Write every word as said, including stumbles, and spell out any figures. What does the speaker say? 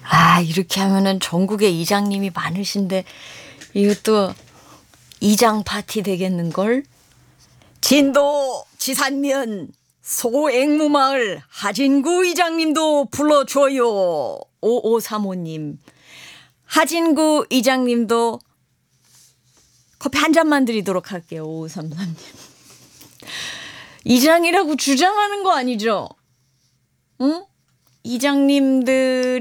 아, 이렇게 하면은 전국에 이장님이 많으신데 이것도 이장 파티 되겠는걸? 진도 지산면 소앵무마을 하진구 이장님도 불러줘요. 오오삼오님. 하진구 이장님도 커피 한 잔만 드리도록 할게요. 오오삼삼님. 이장이라고 주장하는 거 아니죠? 응? 이장님들